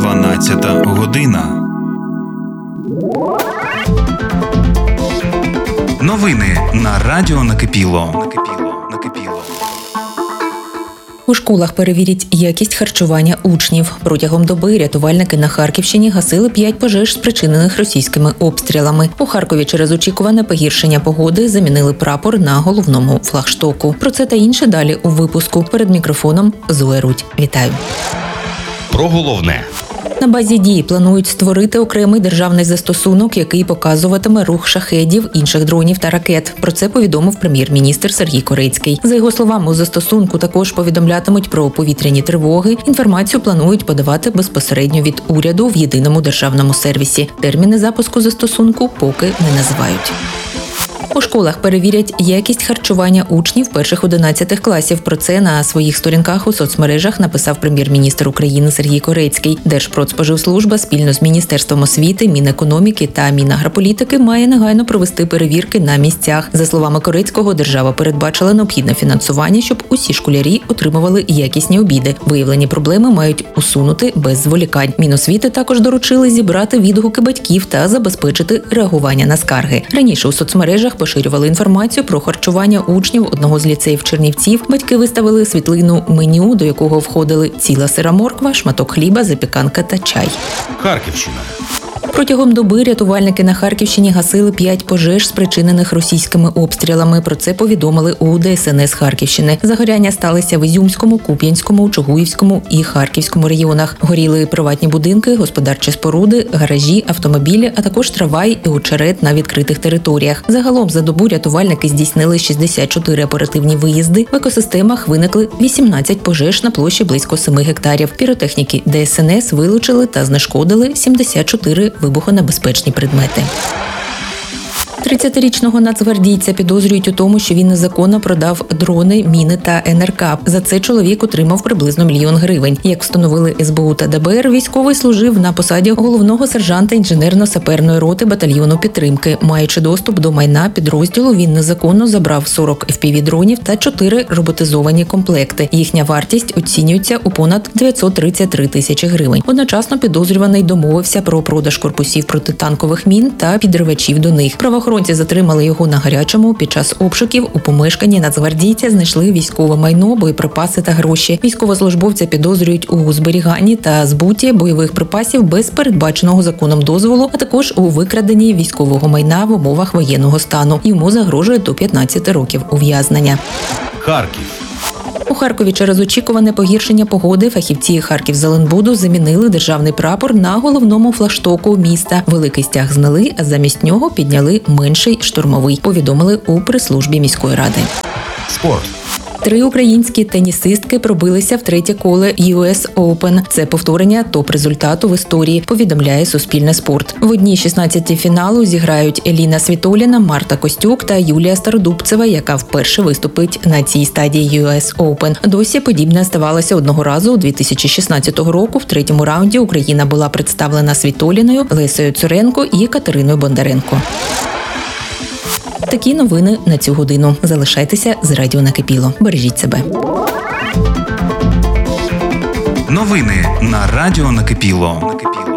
12 година. Новини на Радіо Накипіло. У школах перевірять якість харчування учнів. Протягом доби рятувальники на Харківщині гасили 5 пожеж, спричинених російськими обстрілами. У Харкові через очікуване погіршення погоди замінили прапор на головному флагштоку. Про це та інше далі у випуску. Перед мікрофоном Зоя Рудь. Вітаю. Про головне. На базі «Дії» планують створити окремий державний застосунок, який показуватиме рух шахедів, інших дронів та ракет. Про це повідомив прем'єр-міністр Сергій Корецький. За його словами, у застосунку також повідомлятимуть про повітряні тривоги. Інформацію планують подавати безпосередньо від уряду в єдиному державному сервісі. Терміни запуску застосунку поки не називають. У школах перевірять якість харчування учнів перших 11 класів. Про це на своїх сторінках у соцмережах написав прем'єр-міністр України Сергій Корецький. Держпродспоживслужба спільно з Міністерством освіти, Мінекономіки та Мінагрополітики має негайно провести перевірки на місцях. За словами Корецького, держава передбачила необхідне фінансування, щоб усі школярі отримували якісні обіди. Виявлені проблеми мають усунути без зволікань. Міносвіти також доручили зібрати відгуки батьків та забезпечити реагування на скарги. Раніше у соцмережах поширювали інформацію про харчування учнів одного з ліцеїв Чернівців. Батьки виставили світлину меню, до якого входили ціла сира морква, шматок хліба, запіканка та чай. Харківщина. Протягом доби рятувальники на Харківщині гасили 5 пожеж, спричинених російськими обстрілами. Про це повідомили у ДСНС Харківщини. Загоряння сталися в Ізюмському, Куп'янському, Чугуївському і Харківському районах. Горіли приватні будинки, господарчі споруди, гаражі, автомобілі, а також трамвай і очерет на відкритих територіях. Загалом за добу рятувальники здійснили 64 оперативні виїзди. В екосистемах виникли 18 пожеж на площі близько 7 гектарів. Піротехніки ДСНС вилучили та знешкодили 74 вибухонебезпечні предмети. 30-річного нацгвардійця підозрюють у тому, що він незаконно продав дрони, міни та НРК. За це чоловік отримав приблизно 1 мільйон гривень. Як встановили СБУ та ДБР, військовий служив на посаді головного сержанта інженерно-саперної роти батальйону підтримки. Маючи доступ до майна підрозділу, він незаконно забрав 40 FPV-дронів та 4 роботизовані комплекти. Їхня вартість оцінюється у понад 933 тисячі гривень. Одночасно підозрюваний домовився про продаж корпусів протитанкових мін та підривачів до них. Правоохоронці затримали його на гарячому. Під час обшуків у помешканні нацгвардійця знайшли військове майно, боєприпаси та гроші. Військовослужбовця підозрюють у зберіганні та збуті бойових припасів без передбаченого законом дозволу, а також у викраденні військового майна в умовах воєнного стану. Йому загрожує до 15 років ув'язнення. Харків. У Харкові через очікуване погіршення погоди фахівці Харківзеленбуду замінили державний прапор на головному флагштоку міста. Великий стяг зняли, а замість нього підняли менший штурмовий, повідомили у прес-службі міської ради. Спорт. 3 українські тенісистки пробилися в третє коло US Open. Це повторення топ-результату в історії, повідомляє Суспільне спорт. В одній 16-ті фіналу зіграють Еліна Світоліна, Марта Костюк та Юлія Стародубцева, яка вперше виступить на цій стадії US Open. Досі подібне ставалося одного разу у 2016 року. В третьому раунді Україна була представлена Світоліною, Лесею Цуренко і Катериною Бондаренко. Такі новини на цю годину. Залишайтеся з Радіо Накипіло. Бережіть себе. Новини на Радіо Накипіло.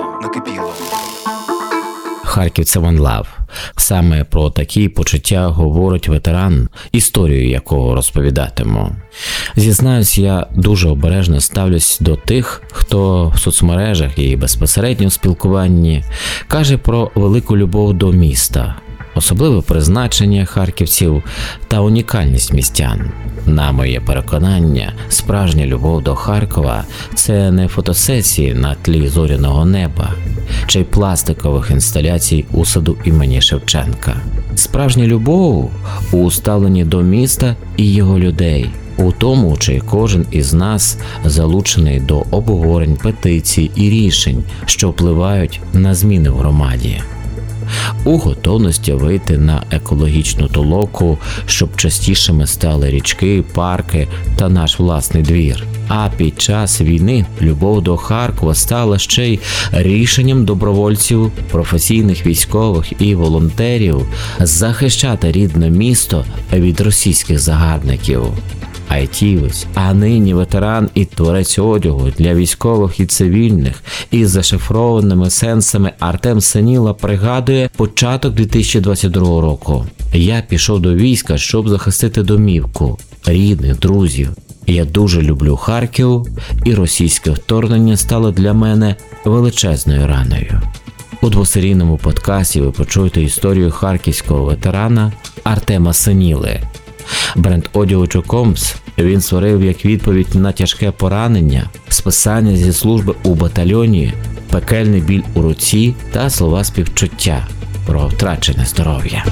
Харків – це One Love. Саме про такі почуття говорить ветеран, історію якого розповідатиму. Зізнаюсь, я дуже обережно ставлюсь до тих, хто в соцмережах і безпосередньо в спілкуванні каже про велику любов до міста, особливе призначення харківців та унікальність містян. На моє переконання, справжня любов до Харкова – це не фотосесії на тлі зоряного неба чи пластикових інсталяцій у саду імені Шевченка. Справжня любов у ставленні до міста і його людей, у тому, чи кожен із нас залучений до обговорень, петицій і рішень, що впливають на зміни в громаді. У готовності вийти на екологічну толоку, щоб частішими стали річки, парки та наш власний двір. А під час війни любов до Харкова стала ще й рішенням добровольців, професійних військових і волонтерів захищати рідне місто від російських загарбників. айтівець, а нині ветеран і творець одягу для військових і цивільних із зашифрованими сенсами Артем Саніла пригадує початок 2022 року. Я пішов до війська, щоб захистити домівку, рідних, друзів. Я дуже люблю Харків, і російське вторгнення стало для мене величезною раною. У двосерійному подкасті ви почуєте історію харківського ветерана Артема Саніли. Бренд одягу Чокомс він створив як відповідь на тяжке поранення, списання зі служби у батальйоні, пекельний біль у руці та слова співчуття про втрачене здоров'я.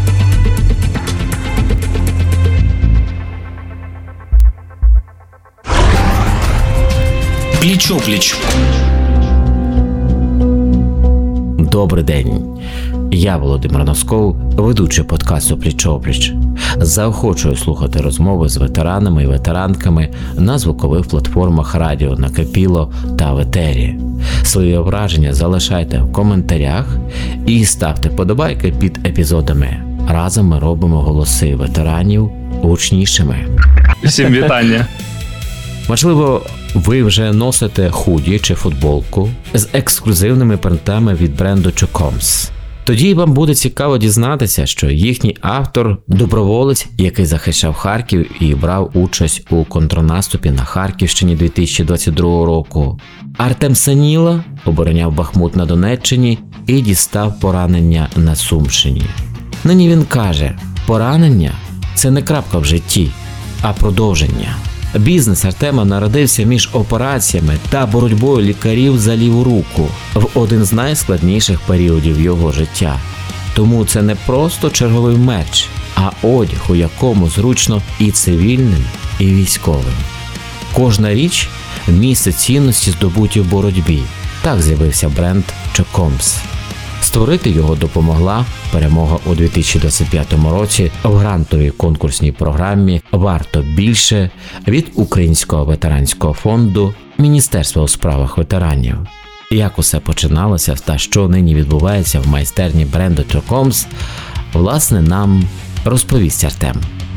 Пліч-опліч. Добрий день. Я Володимир Носков, ведучий подкасту «Пліч-опліч». Заохочую слухати розмови з ветеранами і ветеранками на звукових платформах радіо Накипіло та в етері. Свої враження залишайте в коментарях і ставте подобайки під епізодами. Разом ми робимо голоси ветеранів гучнішими. Всім вітання. Можливо, ви вже носите худі чи футболку з ексклюзивними принтами від бренду Чокомс. Тоді вам буде цікаво дізнатися, що їхній автор – доброволець, який захищав Харків і брав участь у контрнаступі на Харківщині 2022 року. Артем Саніла обороняв Бахмут на Донеччині і дістав поранення на Сумщині. Нині він каже, поранення – це не крапка в житті, а продовження. Бізнес Артема народився між операціями та боротьбою лікарів за ліву руку в один з найскладніших періодів його життя. Тому це не просто черговий мерч, а одяг, у якому зручно і цивільним, і військовим. Кожна річ – місце цінності, здобуті в боротьбі. Так з'явився бренд Чокомс. Створити його допомогла перемога у 2025 році в грантовій конкурсній програмі «Варто більше» від Українського ветеранського фонду Міністерства у справах ветеранів. Як усе починалося та що нині відбувається в майстерні бренду Чокомс, власне, нам розповість Артем.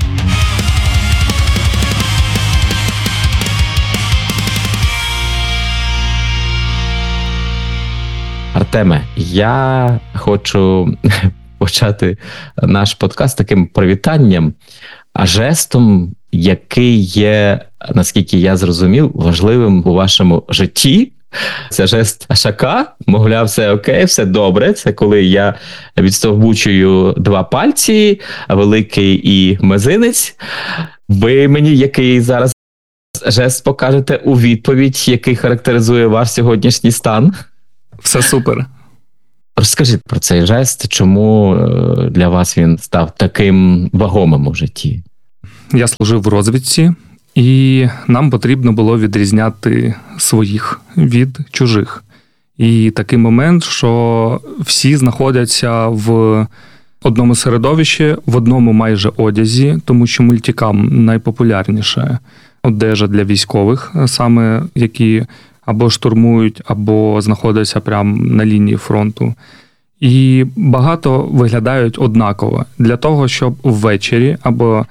Артеме, я хочу почати наш подкаст таким привітанням, а жестом, який є, наскільки я зрозумів, важливим у вашому житті. Це жест Ашака, мовляв, все окей, все добре. Це коли я відстовбучую два пальці, великий і мизинець. Ви мені який зараз жест покажете у відповідь, який характеризує ваш сьогоднішній стан? Все супер. Розкажіть про цей жест, чому для вас він став таким вагомим у житті? Я служив в розвідці, і нам потрібно було відрізняти своїх від чужих. І такий момент, що всі знаходяться в одному середовищі, в одному майже одязі, тому що мультикам найпопулярніша одежа для військових, саме які або штурмують, або знаходяться прямо на лінії фронту. І багато виглядають однаково. Для того, щоб ввечері або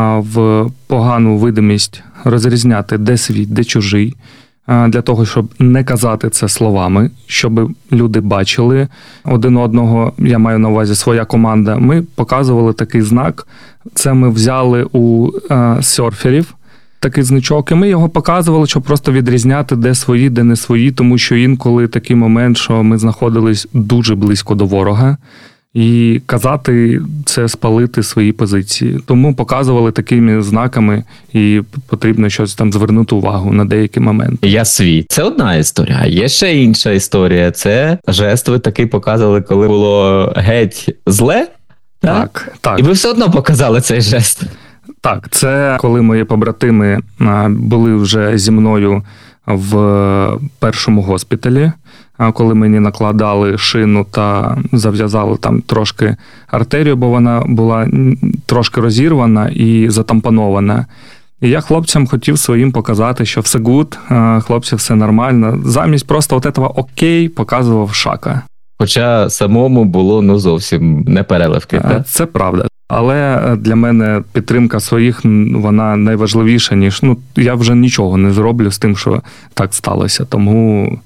в погану видимість розрізняти, де свій, де чужий, для того, щоб не казати це словами, щоб люди бачили один одного, я маю на увазі своя команда, ми показували такий знак. Це ми взяли у серферів, такий значок, і ми його показували, щоб просто відрізняти, де свої, де не свої, тому що інколи такий момент, що ми знаходились дуже близько до ворога, і казати – це спалити свої позиції. Тому показували такими знаками, і потрібно щось там звернути увагу на деякі моменти. Я свій. Це одна історія. А є ще інша історія. Це жест ви такий показували, коли було геть зле? Так. І ви все одно показали цей жест? Так, це коли мої побратими були вже зі мною в першому госпіталі, коли мені накладали шину та зав'язали там трошки артерію, бо вона була трошки розірвана і затампонована. І я хлопцям хотів своїм показати, що все гуд, хлопці, все нормально. Замість просто от этого окей показував Шака. Хоча самому було зовсім не переливки. Так? Це правда. Але для мене підтримка своїх, вона найважливіша, ніж, я вже нічого не зроблю з тим, що так сталося. Тому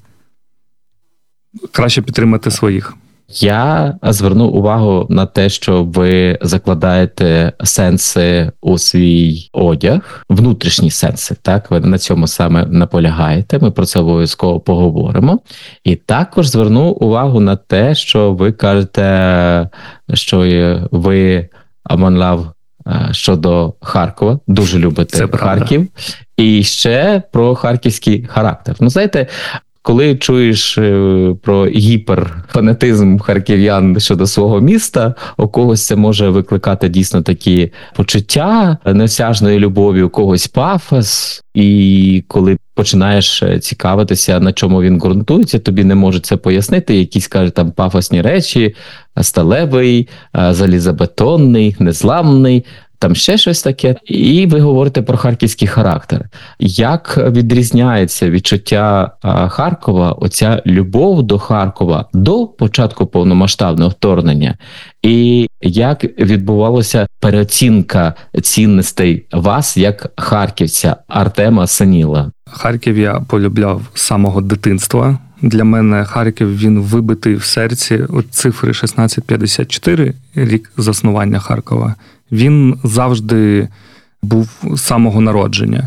краще підтримати своїх. Я звернув увагу на те, що ви закладаєте сенси у свій одяг, внутрішні сенси, так? Ви на цьому саме наполягаєте, ми про це обов'язково поговоримо. І також звернув увагу на те, що ви кажете, що ви One Love щодо Харкова, дуже любите Харків. І ще про харківський характер. Знаєте, коли чуєш про гіперфанатизм харків'ян щодо свого міста, у когось це може викликати дійсно такі почуття неосяжної любові, у когось пафос. І коли починаєш цікавитися, на чому він ґрунтується, тобі не можуть це пояснити. Якісь, кажуть, там пафосні речі, сталевий, залізобетонний, незламний, там ще щось таке. І ви говорите про харківський характер. Як відрізняється відчуття Харкова, оця любов до Харкова до початку повномасштабного вторгнення? І як відбувалася переоцінка цінностей вас як харківця Артема Саніла? Харків я полюбляв з самого дитинства. Для мене Харків, він вибитий в серці. От цифри 1654, рік заснування Харкова, він завжди був з самого народження.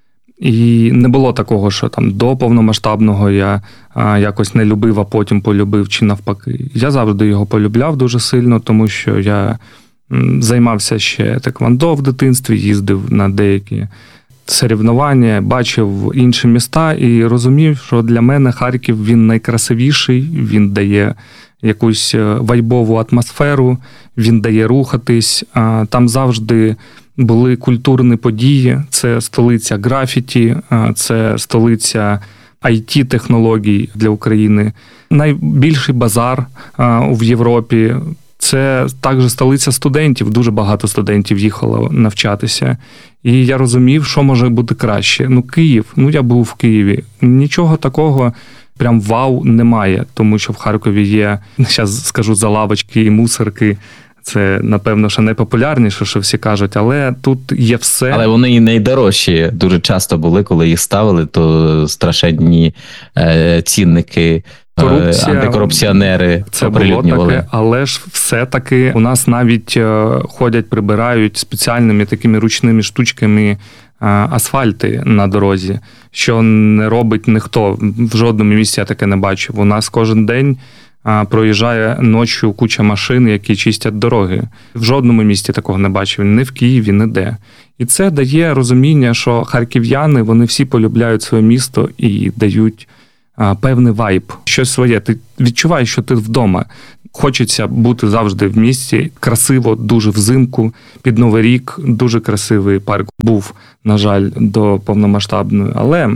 І не було такого, що там до повномасштабного я якось не любив, а потім полюбив, чи навпаки. Я завжди його полюбляв дуже сильно, тому що я займався ще теквондо в дитинстві, їздив на деякі соревнування, бачив інші міста і розумів, що для мене Харків, він найкрасивіший, він дає якусь вайбову атмосферу, він дає рухатись, там завжди були культурні події, це столиця графіті, це столиця IT-технологій для України, найбільший базар в Європі. Це також столиця студентів, дуже багато студентів їхало навчатися. І я розумів, що може бути краще. Київ, я був в Києві. Нічого такого прям вау немає, тому що в Харкові є, зараз скажу, залавочки і мусорки. Це, напевно, що найпопулярніше, що всі кажуть, але тут є все. Але вони і найдорожчі дуже часто були, коли їх ставили, то страшенні цінники. Антикорупціонери це було таке, але ж все-таки у нас навіть ходять, прибирають спеціальними такими ручними штучками асфальти на дорозі, що не робить ніхто. В жодному місці я таке не бачив. У нас кожен день проїжджає ночі куча машин, які чистять дороги. В жодному місті такого не бачив, ні в Києві, ніде. І це дає розуміння, що харків'яни, вони всі полюбляють своє місто і дають певний вайб, щось своє. Ти відчуваєш, що ти вдома. Хочеться бути завжди в місті. Красиво, дуже взимку, під Новий рік. Дуже красивий парк був, на жаль, до повномасштабної. Але...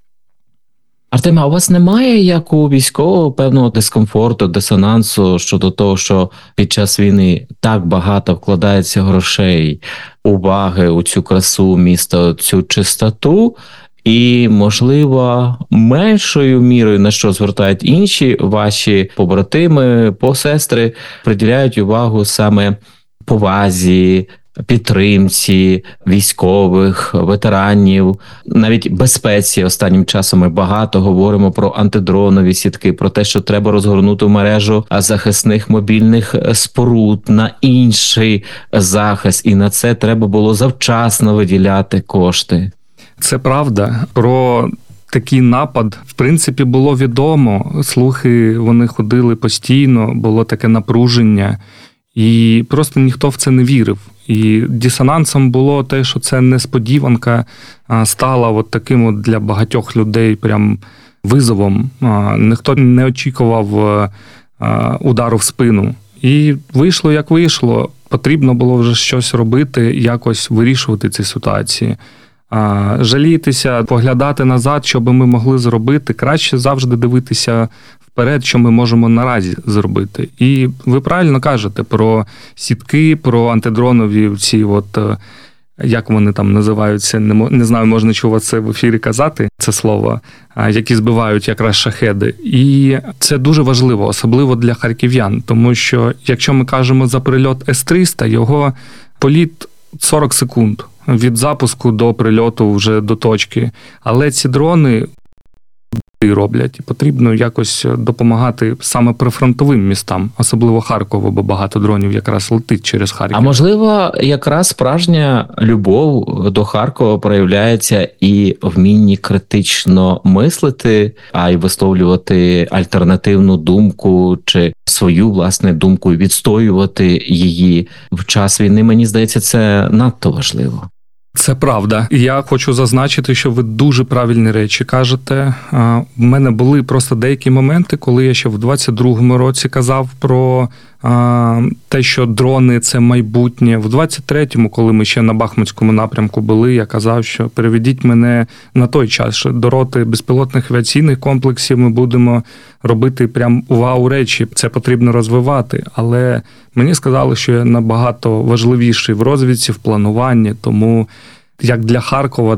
Артем, а у вас немає, як у військового, певного дискомфорту, дисонансу щодо того, що під час війни так багато вкладається грошей, уваги у цю красу міста, цю чистоту, і, можливо, меншою мірою, на що звертають інші ваші побратими, посестри, приділяють увагу саме повазі, підтримці військових, ветеранів, навіть безпеці. Останнім часом ми багато говоримо про антидронові сітки, про те, що треба розгорнути мережу захисних мобільних споруд на інший захист, і на це треба було завчасно виділяти кошти. Це правда. Про такий напад, в принципі, було відомо. Слухи, вони ходили постійно, було таке напруження. І просто ніхто в це не вірив. І дисонансом було те, що це несподіванка стала от таким от для багатьох людей прям визовом. Ніхто не очікував удару в спину. І вийшло, як вийшло. Потрібно було вже щось робити, якось вирішувати ці ситуації. Жалітися, поглядати назад, що би ми могли зробити. Краще завжди дивитися вперед, що ми можемо наразі зробити. І ви правильно кажете про сітки, про антидронові ці от як вони там називаються, не знаю, можна чого це в ефірі казати, це слово, які збивають якраз шахеди. І це дуже важливо, особливо для харків'ян, тому що якщо ми кажемо за прильот С-300, його політ 40 секунд від запуску до прильоту вже до точки. Але ці дрони роблять, і потрібно якось допомагати саме прифронтовим містам, особливо Харкову, бо багато дронів якраз летить через Харків. А можливо, якраз справжня любов до Харкова проявляється і вмінні критично мислити, а й висловлювати альтернативну думку чи свою, власне, думку і відстоювати її в час війни. Мені здається, це надто важливо. Це правда. Я хочу зазначити, що ви дуже правильні речі кажете. В мене були просто деякі моменти, коли я ще в 22-му році казав про те, що дрони – це майбутнє. В 23-му, коли ми ще на Бахмутському напрямку були, я казав, що переведіть мене на той час, що до роти безпілотних авіаційних комплексів ми будемо робити прям вау речі. Це потрібно розвивати. Але мені сказали, що я набагато важливіший в розвідці, в плануванні. Тому, як для Харкова,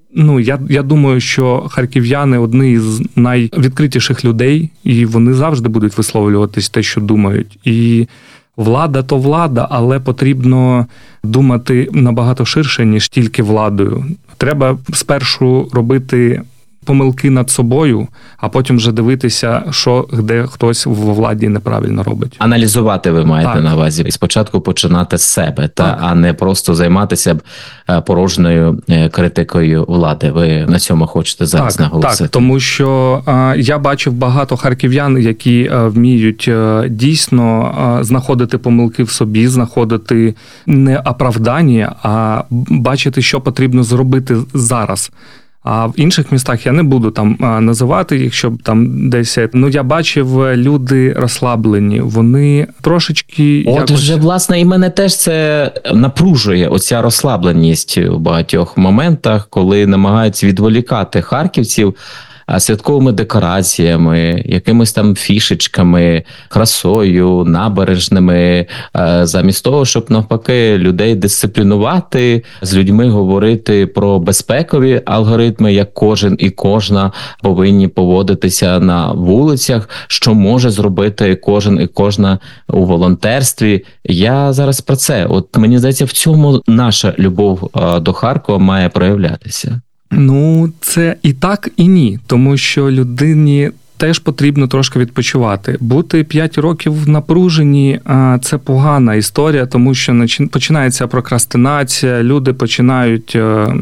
я думаю, що харків'яни одні з найвідкритіших людей, і вони завжди будуть висловлюватись те, що думають. І влада то влада, але потрібно думати набагато ширше, ніж тільки владою. Треба спершу робити помилки над собою, а потім вже дивитися, що де хтось в владі неправильно робить. Аналізувати ви маєте на увазі. І спочатку починати з себе, а не просто займатися порожньою критикою влади. Ви на цьому хочете зараз наголосити? Так, тому що я бачив багато харків'ян, які вміють дійсно знаходити помилки в собі, знаходити не оправдання, а бачити, що потрібно зробити зараз. А в інших містах я не буду там називати їх, щоб там десь... я бачив, люди розслаблені, вони трошечки... От вже, власне, і мене теж це напружує, оця розслабленість в багатьох моментах, коли намагаються відволікати харківців святковими декораціями, якимись там фішечками, красою, набережними, замість того, щоб навпаки людей дисциплінувати, з людьми говорити про безпекові алгоритми, як кожен і кожна повинні поводитися на вулицях, що може зробити кожен і кожна у волонтерстві. Я зараз про це. От мені здається, в цьому наша любов до Харкова має проявлятися. Це і так, і ні. Тому що людині теж потрібно трошки відпочивати. Бути 5 років в напруженні – це погана історія, тому що починається прокрастинація, люди починають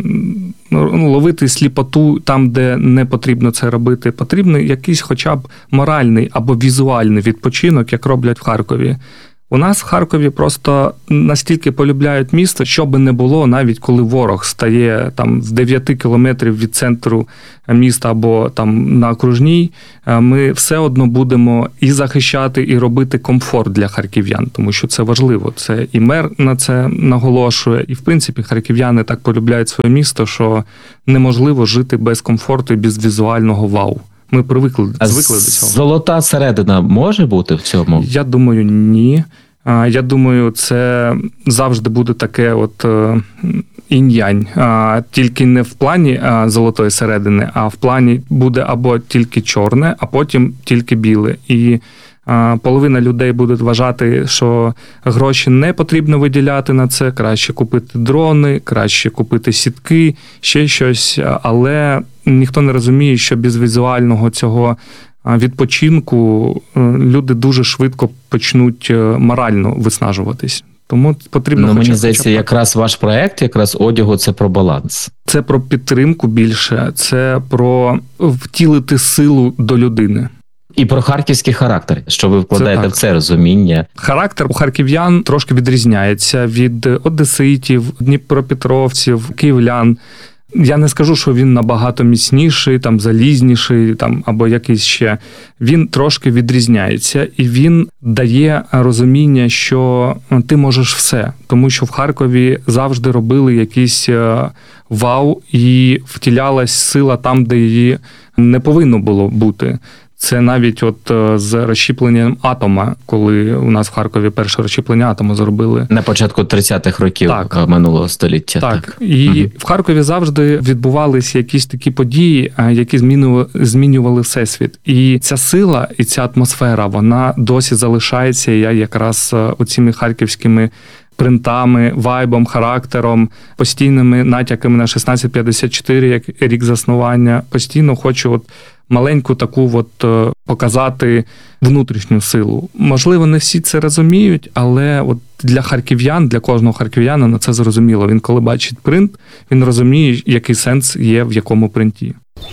ловити сліпоту там, де не потрібно це робити. Потрібний якийсь хоча б моральний або візуальний відпочинок, як роблять в Харкові. У нас в Харкові просто настільки полюбляють місто, що би не було, навіть коли ворог стає там з 9 кілометрів від центру міста або там на окружній, ми все одно будемо і захищати, і робити комфорт для харків'ян, тому що це важливо. Це і мер на це наголошує, і в принципі харків'яни так полюбляють своє місто, що неможливо жити без комфорту і без візуального вау. Ми звикли до цього. Золота середина може бути в цьому? Я думаю, ні. Я думаю, це завжди буде таке інь-янь. Тільки не в плані золотої середини, а в плані буде або тільки чорне, а потім тільки біле. І половина людей будуть вважати, що гроші не потрібно виділяти на це, краще купити дрони, краще купити сітки, ще щось, але ніхто не розуміє, що без візуального цього відпочинку люди дуже швидко почнуть морально виснажуватись. Тому потрібно... мені здається, якраз ваш проект, якраз одягу, це про баланс. Це про підтримку більше, це про втілити силу до людини. І про харківський характер, що ви вкладаєте в це розуміння. Характер у харків'ян трошки відрізняється від одеситів, дніпропетровців, київлян. Я не скажу, що він набагато міцніший, там залізніший, там або якийсь ще. Він трошки відрізняється, і він дає розуміння, що ти можеш все, тому що в Харкові завжди робили якийсь вау, і втілялась сила там, де її не повинно було бути. Це навіть от з розщепленням атома, коли у нас в Харкові перше розщеплення атому зробили. На початку 30-х років минулого століття. Так. І в Харкові завжди відбувалися якісь такі події, які змінювали всесвіт. І ця сила, і ця атмосфера, вона досі залишається. І я якраз оціми харківськими принтами, вайбом, характером, постійними натяками на 1654, як рік заснування, постійно хочу от маленьку таку от показати внутрішню силу. Можливо, не всі це розуміють, але от для харків'ян, для кожного харків'янина це зрозуміло. Він коли бачить принт, він розуміє, який сенс є в якому принті.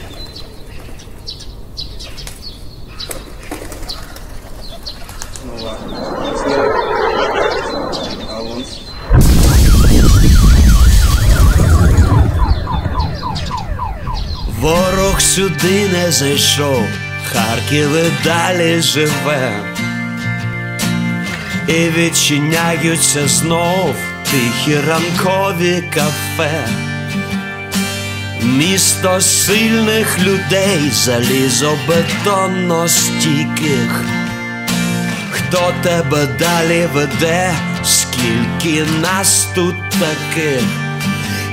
Ворог сюди не зайшов, Харків і далі живе, і відчиняються знов тихі ранкові кафе. Місто сильних людей, залізобетонно стійких. Хто тебе далі веде, скільки нас тут таких?